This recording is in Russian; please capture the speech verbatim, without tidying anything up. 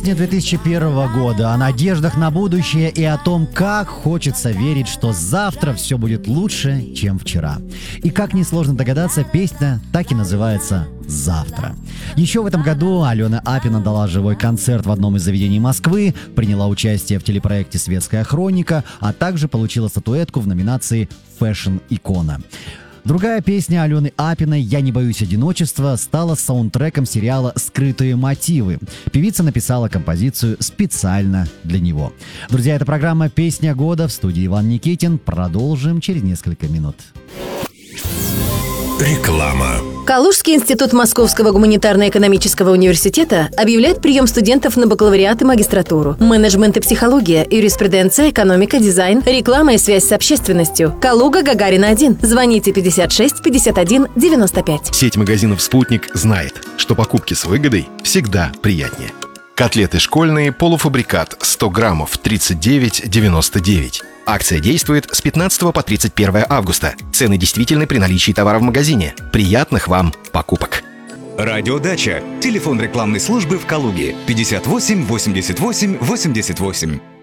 Песня две тысячи первого года о надеждах на будущее и о том, как хочется верить, что завтра все будет лучше, чем вчера. И как несложно догадаться, песня так и называется «Завтра». Еще в этом году Алена Апина дала живой концерт в одном из заведений Москвы, приняла участие в телепроекте «Светская хроника», а также получила статуэтку в номинации «Фэшн-икона». Другая песня Алены Апиной «Я не боюсь одиночества» стала саундтреком сериала «Скрытые мотивы». Певица написала композицию специально для него. Друзья, это программа «Песня года», в студии Иван Никитин. Продолжим через несколько минут. Реклама. Калужский институт Московского гуманитарно-экономического университета объявляет прием студентов на бакалавриат и магистратуру. Менеджмент и психология, юриспруденция, экономика, дизайн, реклама и связь с общественностью. Калуга, Гагарина один. Звоните пятьдесят шесть пятьдесят один девяносто пять. Сеть магазинов «Спутник» знает, что покупки с выгодой всегда приятнее. Котлеты школьные, полуфабрикат, сто граммов, тридцать девять девяносто девять. Акция действует с пятнадцатого по тридцать первое августа. Цены действительны при наличии товара в магазине. Приятных вам покупок! Радиодача. Телефон рекламной службы в Калуге. пятьдесят восемь восемьдесят восемь восемьдесят восемь.